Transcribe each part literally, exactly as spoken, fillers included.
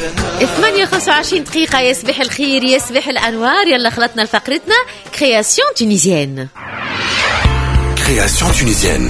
ثمانية وخمسة وعشرين دقيقة. يصبح الخير يصبح الأنوار. يلا خلطنا لفقرتنا كرياسيون تونيزيان. كرياسيون تونيزيان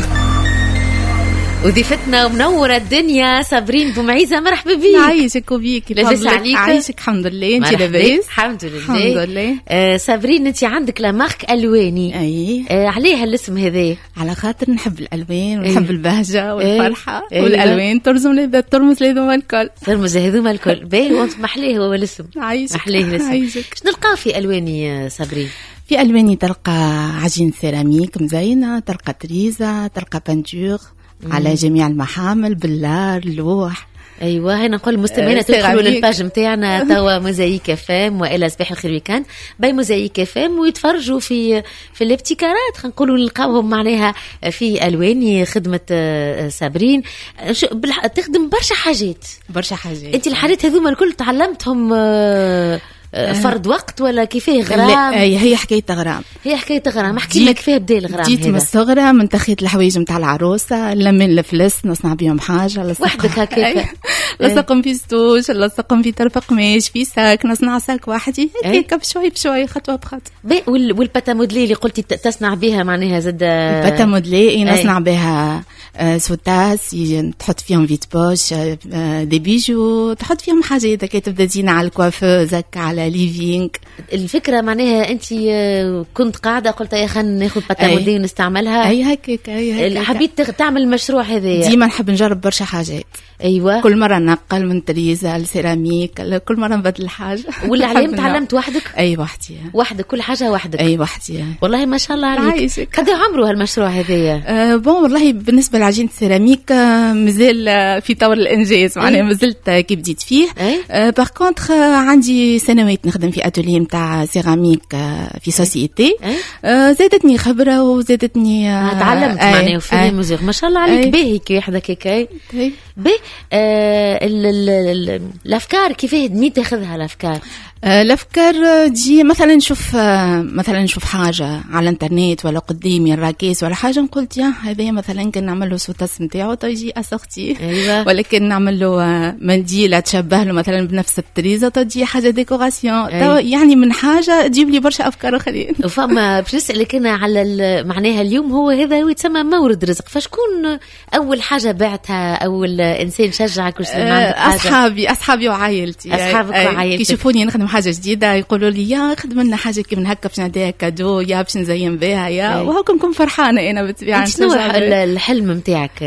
وضيفتنا ومنورة الدنيا صابرين بومعيزة. مرحبا بك. عايشك وبيك. لاباس عليك؟ عايشك الحمد لله. انت لاباس؟ الحمد لله الحمد لله. آه صابرين انت عندك لا مارك الواني. اي آه عليها الاسم هذا؟ على خاطر نحب الالوان ونحب أيه. البهجه والفرحه أيه. والالوان ترزم لي ترمز لهذوما الكل. ترمز هذوما الكل. باهي وانت محليه هو الاسم. عايشك محليه الاسم. عايشك. شنو نلقاو في الواني صابرين؟ في الواني تلقى عجين سيراميك مزينه، تلقى تريزه، تلقى بانتور على جميع المحامل، باللار، لوح. ايوه هنا نقول المستمعين أه تدخلوا للباج نتاعنا توا موزايك اف ام والى صباح الخير ويكاند باي موزايك اف ام ويتفرجوا في في الابتكارات. خلينا نقولوا نلقاوهم معناها في الواني خدمه صابرين. تخدم برشا حاجات برشا حاجات. انت الحاجات هذوما الكل تعلمتهم فرد وقت ولا كيفاه غرام؟ هي هي حكايه غرام. هي حكايه غرام. احكي لنا كيفاه بدا الغرام. جيت من الصغرى من تخيط الحوايج نتاع العروسه، لمن الفلس نصنع بهم حاجه، وحدك هكاك لصقهم في ستوش، لصقهم في طرف قماش، في ساك، نصنع ساك وحدي هيك بشوي بشوي خطوه بخطوه. والباتا مودلي اللي قلتي تصنع بها معناها زاد الباتا مودلي نصنع بها سوتاس تحط فيهم فيت بوش، دي بيجو تحط فيهم حاجات هكا تبدا تزينها على الكوافوز على ليفينغ. الفكره معناها انت كنت قاعده قلت يا خلينا ناخذ باتا مودلي ونستعملها. اي هكاك اي حبيت تعمل المشروع هذا. ديما نحب نجرب برشا حاجات. ايوه كل مره نقل من تريزه لسيراميك، كل مره نبدل حاجه. ولا علمت تعلمت وحدك؟ اي وحدي وحدك كل حاجه وحدك. اي وحدي والله ما شاء الله عليك. قد عمره هالمشروع هذايا؟ أه بون والله بالنسبه لعجينه السيراميك مازال في طور الانجاز معناها مازلت كي بديت فيه. أه باغ كونتخ عندي سنوات نخدم في اتولي نتاع سيراميك في سوسيتي. أه زادتني خبره وزادتني أه تعلمت معناها وفي أه مزيغ ما شاء الله عليك. باهي كي وحده كيكاي باهي. آه الافكار كيفاه دمي تاخذها الافكار؟ آه الافكار تجي مثلا نشوف آه مثلا نشوف حاجه على الانترنت ولا قدامي الراكيس ولا حاجه نقولت يا هذا مثلا كان نعمل له سوتاس نتاعو تجي اسختي. أيوة. ولكن نعمل له آه منديل تشبه له مثلا بنفس الطريزه تجي حاجه ديكوراسيون. أيوة. يعني من حاجه تجيب لي برشا افكار اخرين. وفما باش نسالك انا على معناها اليوم هو هذا هو يتسمى مورد رزق. فشكون اول حاجه بعتها اول انسان شجعك وش عندك حاجه؟ اصحابي اصحابي وعائلتي. اصحابك وعائلتك كي يشوفوني نخدم حاجه جديده يقولوا لي يا خدم لنا حاجه كي من هكا باش نديها كادو يا باش نزين بها يا وهاكم نكون فرحانه انا بالطبيعه. شنو الحلم نتاعك؟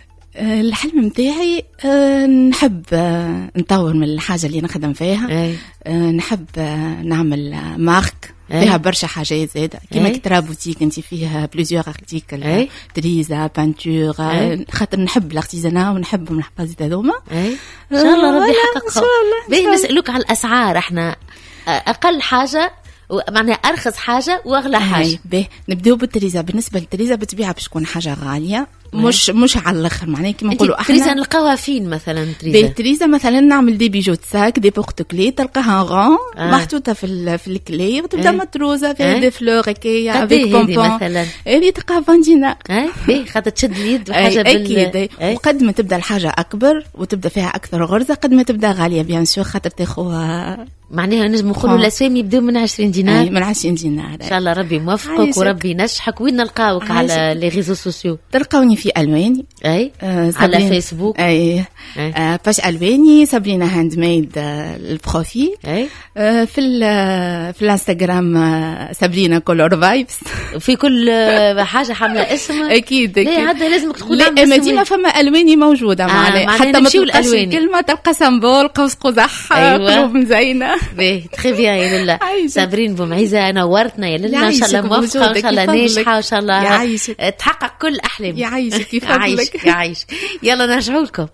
الحلم نتاعي نحب نطور من الحاجه اللي نخدم فيها. نحب نعمل مارك فيها برشا حاجات زاده كيما كترا بوتيك انت فيها بليزيور ارتيكل تريزا بانتور خاطر نحب الارتيزانا ونحبهم الحفاظات هذوما. ان شاء الله ربي يحققها. باهي نسالوك على الاسعار. احنا اقل حاجه معناها ارخص حاجه واغلى حاجه. باهي نبداو بالتريزا. بالنسبه للتريزا بالطبيعه باش تكون حاجه غاليه مش مش على الاخر معناها كيما نقولوا احنا. تريزا نلقاوها فين مثلا؟ تريزا تريزا مثلا نعمل دي بيجو ساك دي بورت كلي تلقاها غون آه. محطوطه في في الكلي وتبدا متروزه فيها دي فلور هكايا افيك بونبون مثلا. هذه تلقاها عشرين دينار. اي خاطر تشد اليد وحاجه بال اكيد. وقد ما تبدا الحاجه اكبر وتبدا فيها اكثر غرزه قد ما تبدا غاليه بيان سور خاطر تاخوها معناها نجم نقولوا الاسامي يبداو من عشرين دينار. من عشرين دينار. ان شاء الله ربي موفقك وربي ينجحك. وين نلقاوك على لي ريزو سوسيو؟ تلقاوني في الواني. اي آه على فيسبوك. اي, أي. آه باش الواني صابرينا هاند ميد آه البروفيل. اي آه في في الانستغرام آه صابرينا كولور فايبس. في كل آه حاجه حامله اسم. اكيد اكيد. لا هذا لازمك تقول لا ما ديما فما الواني موجوده آه معنا حتى ما تلقاش كلمه تلقى سامبول قوس قزح. أيوة. قلوب مزينه. باهي تخي بيان يا لله. صابرين بومعيزه نورتنا يا لله. ان شاء الله موفقه ان شاء الله ناجحه ان شاء الله تحقق كل احلامك. يعيشك كيف فضلك. يعيش. يلا نرجعوا لكم.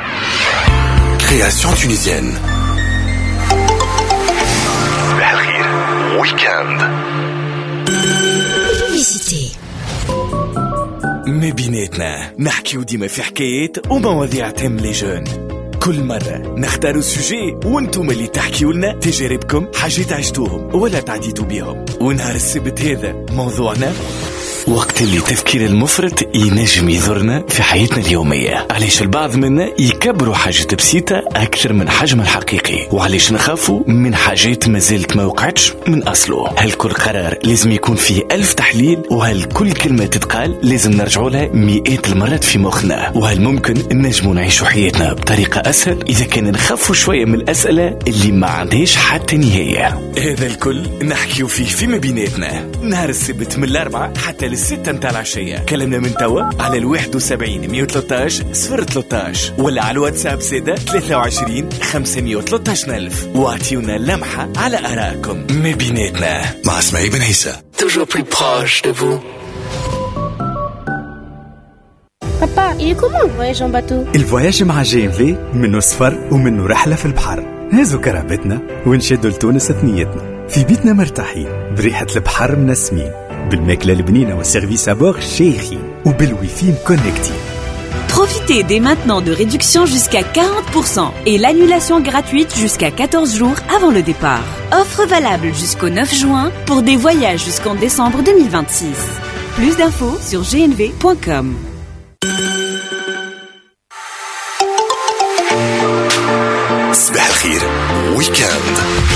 كرياسيون تونيزيان صباح الخير ويكاند. ما بيناتنا نحكيو ديما في حكايات ومواضيع تهم لي جون. كل مرة نختاروا سوجي وانتم اللي تحكيوا لنا تجاربكم حاجات عشتوهم ولا تعديتوا بيهم. ونهار السبت هذا موضوعنا وقت اللي التفكير المفرط ينجم يضرنا في حياتنا اليومية. علاش البعض منا يكبروا حاجة بسيطة أكثر من حجم الحقيقي، وعلاش نخافوا من حاجات ما زالت ما وقعتش من أصله. هل كل قرار لازم يكون فيه ألف تحليل؟ وهل كل كلمة تتقال لازم نرجعوا لها مئات المرات في مخنا؟ وهل ممكن نجموا نعيشوا حياتنا بطريقة أسهل إذا كان نخافوا شوية من الأسئلة اللي ما عندهاش حتى نهاية؟ هذا الكل نحكيو فيه فيما بيناتنا نهار السبت من الأربعة حتى للستة متاع العشية. كلامنا من توا على الواحد وسبعين مية وثلاثة عشر صفر ثلاثة عشر ولا على الواتساب سادة ثلاثة وعشرين خمسمية وثلاثة عشر ألف، واعطيونا لمحة على آرائكم ما بيناتنا مع اسماعيل بن عيسى. Toujours plus proche de vous. Papa, il est comment le voyage en bateau? الفواياج مع جي ام في منه سفر ومنه رحلة في البحر. هازو كرهبتنا ونشدوا لتونس ثنيتنا في بيتنا مرتاحين بريحة البحر منسمين بالماكلة البنينة والسيرفيس أبور شيخين وبالويفي مكونكتين. Profitez dès maintenant de réductions jusqu'à quarante pour cent et l'annulation gratuite jusqu'à quatorze jours avant le départ. Offre valable jusqu'au neuf juin pour des voyages jusqu'en décembre deux mille vingt-six. Plus d'infos sur g n v point com. صباح الخير ويكاند.